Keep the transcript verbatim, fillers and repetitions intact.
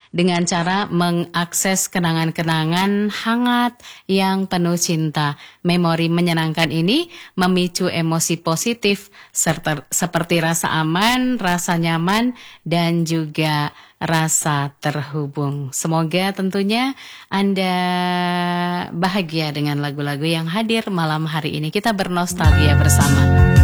dengan cara mengakses kenangan-kenangan hangat yang penuh cinta. Memori menyenangkan ini memicu emosi positif serta, seperti rasa aman, rasa nyaman, dan juga rasa terhubung. Semoga tentunya Anda bahagia dengan lagu-lagu yang hadir malam hari ini. Kita bernostalgia bersama.